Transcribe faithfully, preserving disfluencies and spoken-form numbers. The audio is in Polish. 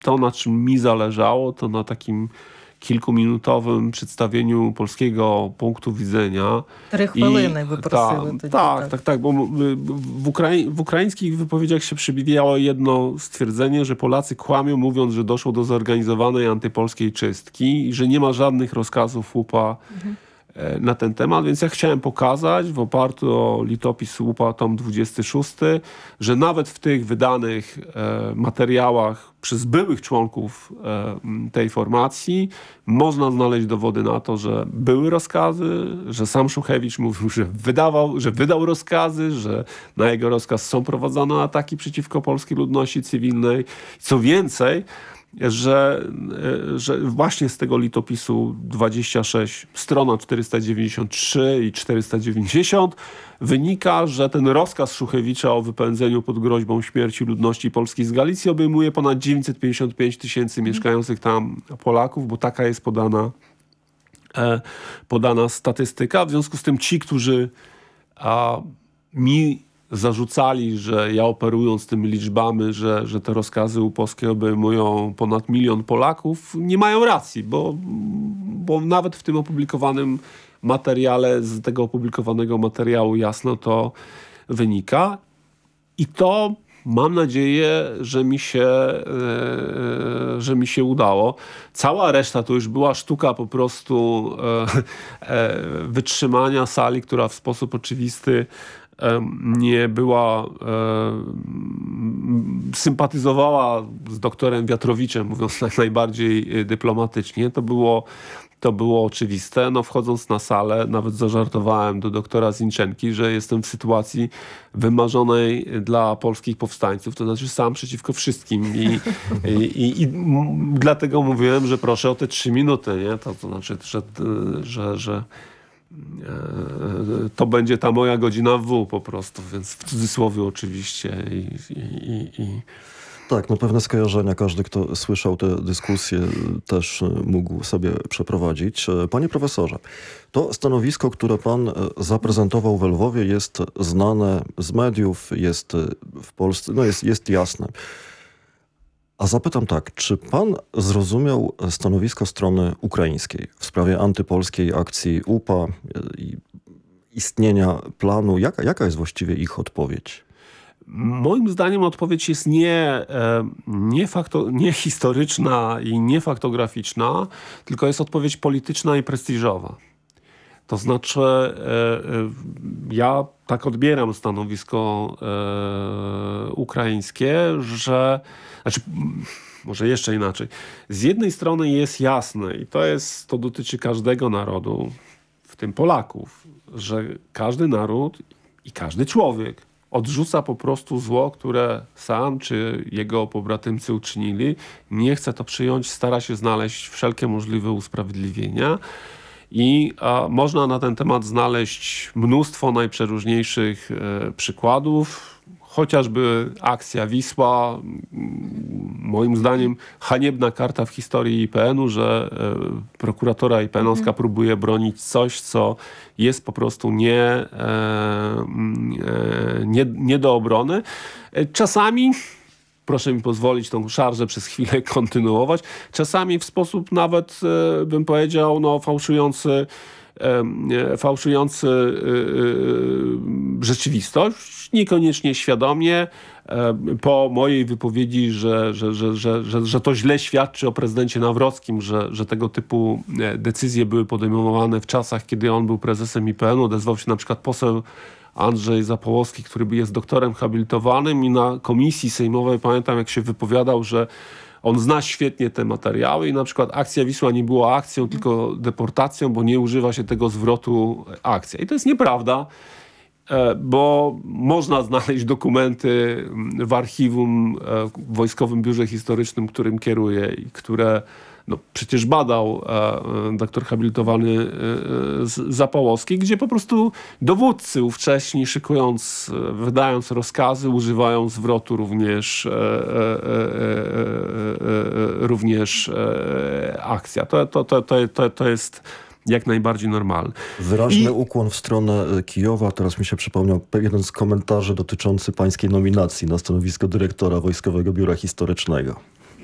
to, na czym mi zależało, to na takim kilkuminutowym przedstawieniu polskiego punktu widzenia. Три хвилини ви просили ta, тоді. Tak, tak, tak, bo w, ukrai w ukraińskich wypowiedziach się przewijało jedno stwierdzenie, że Polacy kłamią, mówiąc, że doszło do zorganizowanej antypolskiej czystki i że nie ma żadnych rozkazów łupa mhm. na ten temat, więc ja chciałem pokazać w oparciu o litopis łupa tom dwudziesty szósty, że nawet w tych wydanych e, materiałach przez byłych członków e, tej formacji można znaleźć dowody na to, że były rozkazy, że sam Szuchewicz mówił, że wydawał, że wydał rozkazy, że na jego rozkaz są prowadzone ataki przeciwko polskiej ludności cywilnej. Co więcej, Że, że właśnie z tego litopisu dwadzieścia sześć, strona czterysta dziewięćdziesiąt trzy i czterysta dziewięćdziesiąt wynika, że ten rozkaz Szuchewicza o wypędzeniu pod groźbą śmierci ludności polskiej z Galicji obejmuje ponad dziewięćset pięćdziesiąt pięć tysięcy mieszkających tam Polaków, bo taka jest podana, e, podana statystyka. W związku z tym ci, którzy a, mi zarzucali, że ja operując tymi liczbami, że, że te rozkazy upowskie obejmują ponad milion Polaków, nie mają racji, bo, bo nawet w tym opublikowanym materiale, z tego opublikowanego materiału jasno to wynika. I to mam nadzieję, że mi się, e, że mi się udało. Cała reszta to już była sztuka po prostu e, e, wytrzymania sali, która w sposób oczywisty nie była, e, sympatyzowała z doktorem Wiatrowiczem, mówiąc tak najbardziej dyplomatycznie. To było, to było oczywiste. No, wchodząc na salę, nawet zażartowałem do doktora Zinczenki, że jestem w sytuacji wymarzonej dla polskich powstańców, to znaczy sam przeciwko wszystkim. I, i, i, i dlatego mówiłem, że proszę o te trzy minuty. Nie? To, to znaczy, że, że, że to będzie ta moja godzina W po prostu, więc w cudzysłowie oczywiście. I, i, i... Tak, no pewne skojarzenia każdy, kto słyszał tę dyskusję, też mógł sobie przeprowadzić. Panie profesorze, to stanowisko, które pan zaprezentował w Lwowie, jest znane z mediów, jest w Polsce, no jest, jest jasne. A zapytam tak, czy pan zrozumiał stanowisko strony ukraińskiej w sprawie antypolskiej akcji U P A i istnienia planu? Jaka, jaka jest właściwie ich odpowiedź? Moim zdaniem odpowiedź jest nie, nie, fakto, nie historyczna i nie faktograficzna, tylko jest odpowiedź polityczna i prestiżowa. To znaczy, ja tak odbieram stanowisko ukraińskie, że Znaczy, może jeszcze inaczej. Z jednej strony jest jasne, i to jest, to dotyczy każdego narodu, w tym Polaków, że każdy naród i każdy człowiek odrzuca po prostu zło, które sam czy jego pobratymcy uczynili. Nie chce to przyjąć, stara się znaleźć wszelkie możliwe usprawiedliwienia. I a, można na ten temat znaleźć mnóstwo najprzeróżniejszych e, przykładów. Chociażby akcja Wisła, moim zdaniem haniebna karta w historii I P N u, że e, prokuratora I P N owska mhm. próbuje bronić coś, co jest po prostu nie, e, e, nie, nie do obrony. E, czasami, proszę mi pozwolić tą szarżę przez chwilę kontynuować, czasami w sposób nawet, e, bym powiedział, no, fałszujący fałszujący rzeczywistość, niekoniecznie świadomie. Po mojej wypowiedzi, że, że, że, że, że, że to źle świadczy o prezydencie Nawrockim, że, że tego typu decyzje były podejmowane w czasach, kiedy on był prezesem I P N u. Odezwał się na przykład poseł Andrzej Zapołowski, który jest doktorem habilitowanym i na komisji sejmowej pamiętam, jak się wypowiadał, że on zna świetnie te materiały i na przykład akcja Wisła nie była akcją, tylko deportacją, bo nie używa się tego zwrotu akcja. I to jest nieprawda, bo można znaleźć dokumenty w archiwum w Wojskowym Biurze Historycznym, którym kieruję i które no, przecież badał e, doktor habilitowany e, Zapołowski, gdzie po prostu dowódcy ówcześni, szykując, wydając rozkazy, używają zwrotu również, e, e, e, e, również e, akcja. To, to, to, to, to, to jest jak najbardziej normalne. Wyraźny I... ukłon w stronę Kijowa. Teraz mi się przypomniał jeden z komentarzy dotyczący pańskiej nominacji na stanowisko dyrektora Wojskowego Biura Historycznego.